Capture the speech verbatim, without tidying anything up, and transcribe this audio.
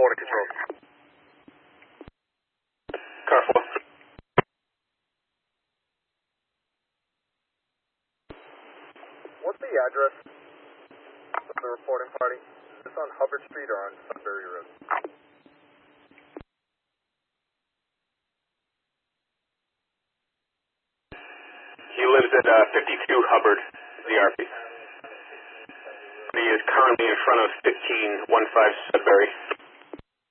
four to control. Car four. What's the address of the reporting party? Is this on Hubbard Street or on Sudbury Road? He lives at uh, fifty-two Hubbard, Z R P. He is currently in front of fifteen one five Sudbury.